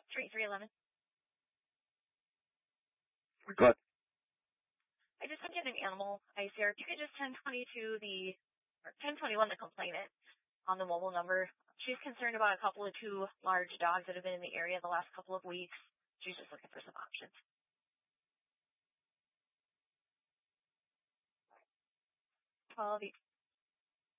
Street 311. Good. I just sent in an animal ICR. If you could just 1021 the complainant on the mobile number. She's concerned about a couple of two large dogs that have been in the area the last couple of weeks. She's just looking for some options.